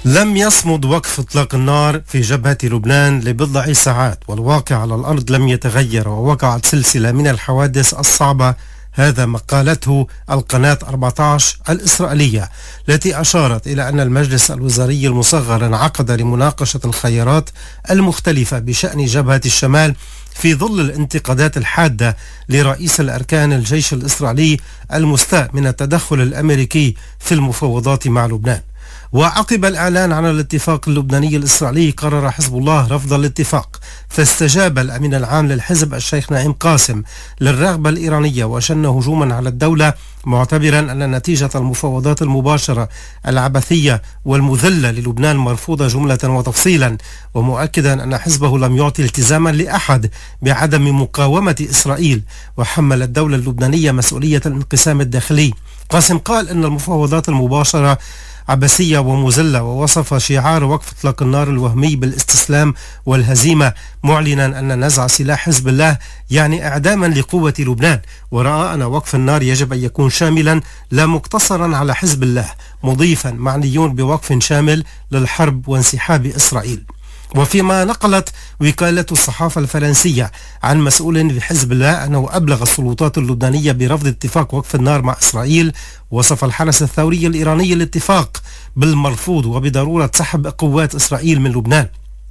لم يصمد وقف إطلاق النار في جبهة لبنان لبضع ساعات، والواقع على الأرض لم يتغير، ووقعت سلسلة من الحوادث الصعبة. هذا ما قالته القناة 14 الإسرائيلية، التي أشارت إلى أن المجلس الوزاري المصغر انعقد لمناقشة الخيارات المختلفة بشأن جبهة الشمال في ظل الانتقادات الحادة لرئيس الأركان الجيش الإسرائيلي المستاء من التدخل الأمريكي في المفاوضات مع لبنان. وعقب الإعلان عن الاتفاق اللبناني الإسرائيلي قرر حزب الله رفض الاتفاق، فاستجاب الأمين العام للحزب الشيخ نائم قاسم للرغبة الإيرانية وشن هجوما على الدولة، معتبرا أن نتيجة المفاوضات المباشرة العبثية والمذلة للبنان مرفوضة جملة وتفصيلا، ومؤكدا أن حزبه لم يعطي التزاما لأحد بعدم مقاومة إسرائيل، وحمل الدولة اللبنانية مسؤولية الانقسام الداخلي. قاسم قال أن المفاوضات المباشرة عبثية ومذلة، ووصف شعار وقف إطلاق النار الوهمي بالاستسلام والهزيمة، معلنا أن نزع سلاح حزب الله يعني إعداما لقوة لبنان، ورأى أن وقف النار يجب أن يكون شاملا لا مقتصرا على حزب الله، مضيفا معنيون بوقف شامل للحرب وانسحاب إسرائيل. وفيما نقلت وكالة الصحافة الفرنسية عن مسؤول في حزب الله أنه أبلغ السلطات اللبنانية برفض اتفاق وقف النار مع إسرائيل، وصف الحرس الثوري الإيراني الاتفاق بالمرفوض وبضرورة سحب قوات إسرائيل من لبنان.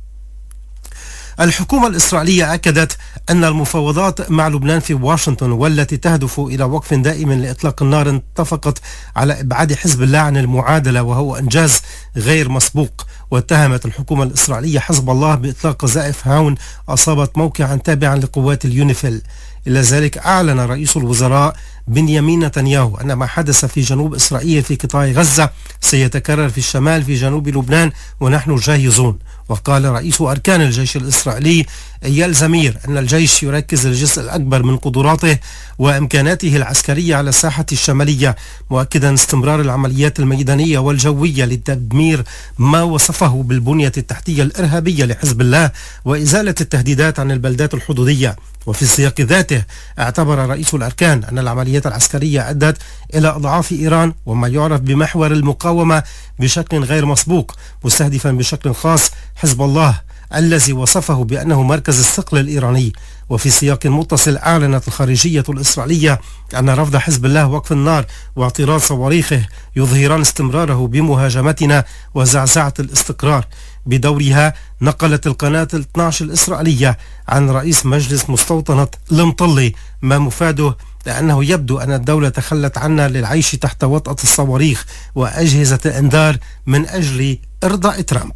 الحكومة الإسرائيلية أكدت أن المفاوضات مع لبنان في واشنطن، والتي تهدف إلى وقف دائم لإطلاق النار، اتفقت على إبعاد حزب الله عن المعادلة، وهو إنجاز غير مسبوق. واتهمت الحكومة الإسرائيلية حزب الله بإطلاق قذائف هاون أصابت موقعا تابعا لقوات اليونيفيل. إلى ذلك أعلن رئيس الوزراء بنيامين نتنياهو أن ما حدث في جنوب إسرائيل في قطاع غزة سيتكرر في الشمال في جنوب لبنان ونحن جاهزون. وقال رئيس أركان الجيش الإسرائيلي إيال زمير أن الجيش يركز الجزء الأكبر من قدراته وإمكاناته العسكرية على الساحة الشمالية، مؤكدا استمرار العمليات الميدانية والجوية لتدمير ما وصفه بالبنية التحتية الإرهابية لحزب الله وإزالة التهديدات عن البلدات الحدودية. وفي السياق ذاته اعتبر رئيس الأركان أن العمليات العسكرية أدت إلى أضعاف إيران وما يعرف بمحور المقاومة بشكل غير مسبوق، مستهدفا بشكل خاص حزب الله الذي وصفه بأنه مركز الثقل الإيراني. وفي سياق متصل أعلنت الخارجية الإسرائيلية أن رفض حزب الله وقف النار واعتراض صواريخه يظهران استمراره بمهاجمتنا وزعزعة الاستقرار. بدورها نقلت القناة 12 الإسرائيلية عن رئيس مجلس مستوطنة المطلي ما مفاده لأنه يبدو أن الدولة تخلت عنا للعيش تحت وطأة الصواريخ وأجهزة الإنذار من أجل إرضاء ترامب.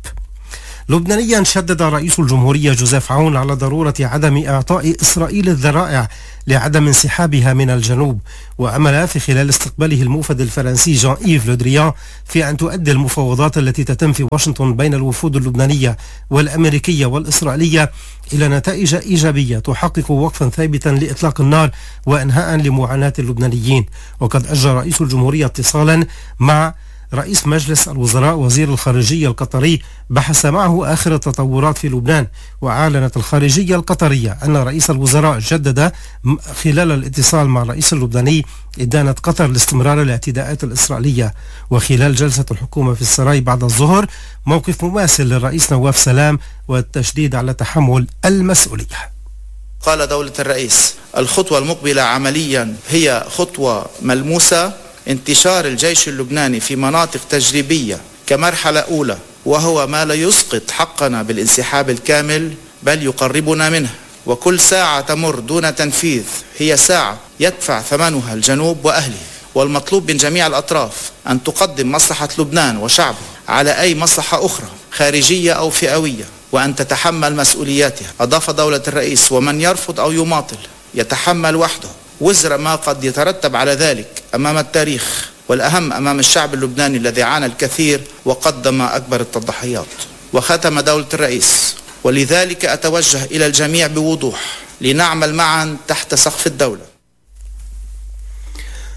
لبنانيا شدد رئيس الجمهورية جوزيف عون على ضرورة عدم إعطاء إسرائيل الذرائع لعدم انسحابها من الجنوب، وأمل في خلال استقباله الموفد الفرنسي جان إيف لودريان في أن تؤدي المفاوضات التي تتم في واشنطن بين الوفود اللبنانية والأمريكية والإسرائيلية إلى نتائج إيجابية تحقق وقفا ثابتا لإطلاق النار وإنهاء لمعاناة اللبنانيين. وقد أجرى رئيس الجمهورية اتصالا مع رئيس مجلس الوزراء وزير الخارجية القطري بحث معه آخر التطورات في لبنان. وأعلنت الخارجية القطرية أن رئيس الوزراء جدد خلال الاتصال مع الرئيس اللبناني إدانة قطر لاستمرار الاعتداءات الإسرائيلية. وخلال جلسة الحكومة في السراي بعد الظهر موقف مماثل للرئيس نواف سلام والتشديد على تحمل المسؤولية. قال دولة الرئيس: الخطوة المقبلة عمليا هي خطوة ملموسة، انتشار الجيش اللبناني في مناطق تجريبية كمرحلة أولى، وهو ما لا يسقط حقنا بالانسحاب الكامل بل يقربنا منه. وكل ساعة تمر دون تنفيذ هي ساعة يدفع ثمنها الجنوب وأهله. والمطلوب من جميع الأطراف أن تقدم مصلحة لبنان وشعبه على أي مصلحة أخرى خارجية أو فئوية، وأن تتحمل مسؤولياتها. أضاف دولة الرئيس: ومن يرفض أو يماطل يتحمل وحده وزر ما قد يترتب على ذلك أمام التاريخ، والأهم أمام الشعب اللبناني الذي عانى الكثير وقدم أكبر التضحيات. وختم دولة الرئيس: ولذلك أتوجه إلى الجميع بوضوح لنعمل معا تحت سقف الدولة.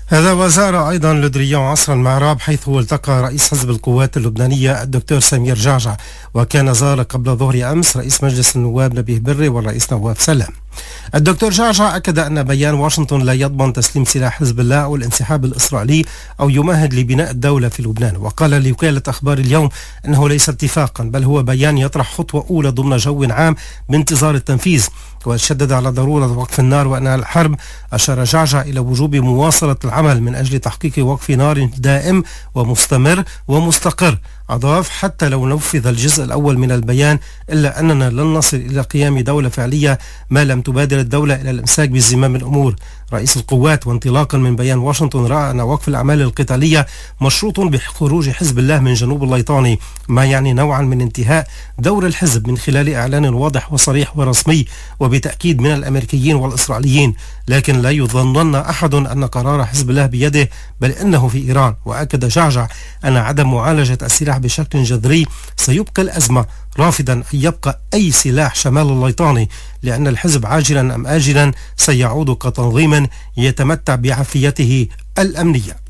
هذا وزار أيضا لودريان عصر المعراب، حيث التقى رئيس حزب القوات اللبنانية الدكتور سمير جعجع، وكان زار قبل ظهر أمس رئيس مجلس النواب نبيه بري والرئيس نواف سلام. الدكتور جعجع أكد أن بيان واشنطن لا يضمن تسليم سلاح حزب الله أو الانسحاب الإسرائيلي أو يمهد لبناء الدولة في لبنان، وقال لوكالة أخبار اليوم أنه ليس اتفاقا بل هو بيان يطرح خطوة أولى ضمن جو عام بانتظار التنفيذ، وشدد على ضرورة وقف النار وأنهاء الحرب. أشار جعجع إلى وجوب مواصلة العمل من أجل تحقيق وقف نار دائم ومستمر ومستقر. أضاف: حتى لو نفذ الجزء الأول من البيان إلا أننا لن نصل إلى قيام دولة فعلية ما لم تبادر الدولة إلى الإمساك بزمام الأمور. رئيس القوات وانطلاقا من بيان واشنطن رأى أن وقف الأعمال القتالية مشروط بخروج حزب الله من جنوب الليطاني، ما يعني نوعا من انتهاء دور الحزب من خلال إعلان واضح وصريح ورسمي وبتأكيد من الأمريكيين والإسرائيليين. لكن لا يظنن أحد أن قرار حزب الله بيده، بل إنه في إيران. وأكد جعجع أن عدم معالجة السلاح بشكل جذري سيبقى الأزمة، رافضا أن يبقى أي سلاح شمال الليطاني، لأن الحزب عاجلا أم آجلا سيعود كتنظيم يتمتع بعافيته الأمنية.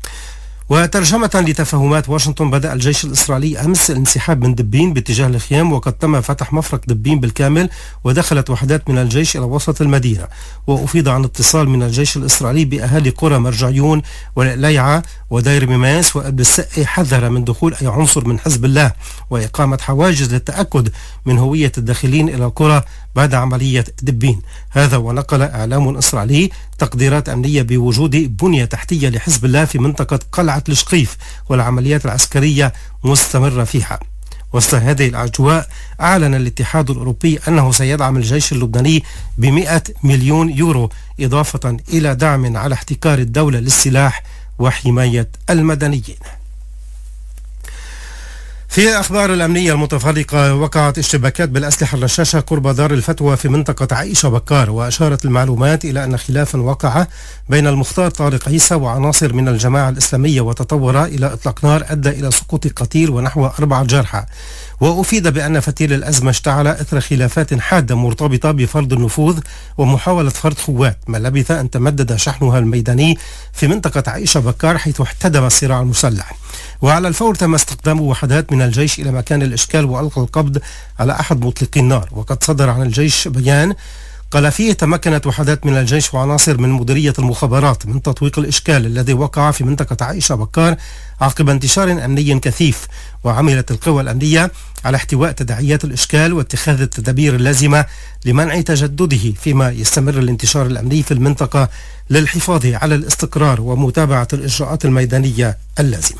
وترجمة لتفاهمات واشنطن، بدأ الجيش الإسرائيلي أمس الانسحاب من دبين باتجاه الخيام، وقد تم فتح مفرق دبين بالكامل، ودخلت وحدات من الجيش إلى وسط المدينة. وأفيض عن اتصال من الجيش الإسرائيلي بأهالي قرى مرجعيون والليعة ودير ميماس وأبل السقي، حذر من دخول أي عنصر من حزب الله وإقامة حواجز للتأكد من هوية الداخلين إلى القرى بعد عملية دبين. هذا ونقل إعلام إسرائيلي تقديرات أمنية بوجود بنية تحتية لحزب الله في منطقة قلعة الشقيف، والعمليات العسكرية مستمرة فيها. وسط هذه الأجواء أعلن الاتحاد الأوروبي أنه سيدعم الجيش اللبناني ب100 مليون يورو، إضافة إلى دعم على احتكار الدولة للسلاح وحماية المدنيين. في أخبار الأمنية المتفرقة، وقعت اشتباكات بالأسلحة الرشاشة قرب دار الفتوى في منطقة عائشة بكار، وأشارت المعلومات إلى أن خلافا وقع بين المختار طارق عيسى وعناصر من الجماعة الإسلامية وتطور إلى إطلاق نار أدى إلى سقوط قتيل ونحو 4 جرحى. وأفيد بأن فتيل الأزمة اشتعل إثر خلافات حادة مرتبطة بفرض النفوذ ومحاولة فرض خوات، ما لبث أن تمدد شحنها الميداني في منطقة عائشة بكار، حيث احتدم الصراع المسلح. وعلى الفور تم استخدام وحدات من الجيش إلى مكان الإشكال وألقى القبض على أحد مطلقي النار. وقد صدر عن الجيش بيان قال فيه: تمكنت وحدات من الجيش وعناصر من مديرية المخابرات من تطويق الإشكال الذي وقع في منطقة عائشة بكار عقب انتشار أمني كثيف، وعملت القوى الأمنية على احتواء تداعيات الإشكال واتخاذ التدابير اللازمة لمنع تجدده، فيما يستمر الانتشار الأمني في المنطقة للحفاظ على الاستقرار ومتابعة الإجراءات الميدانية اللازمة.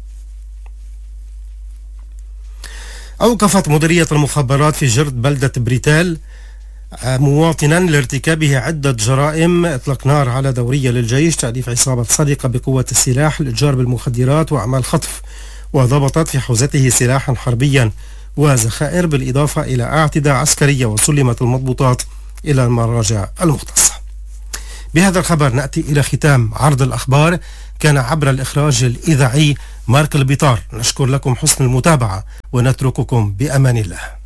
أوقفت مديرية المخابرات في جرد بلدة بريتال مواطنا لارتكابه عدة جرائم: إطلاق نار على دورية للجيش، تأليف عصابة سرقة بقوة السلاح، الإتجار بالمخدرات وأعمال خطف. وضبطت في حوزته سلاحا حربيا وذخائر، بالإضافة إلى اعتداء عسكرية، وسلمت المضبوطات إلى المراجع المختصة. بهذا الخبر نأتي إلى ختام عرض الأخبار. كان عبر الإخراج الإذاعي مارك البيطار. نشكر لكم حسن المتابعة ونترككم بأمان الله.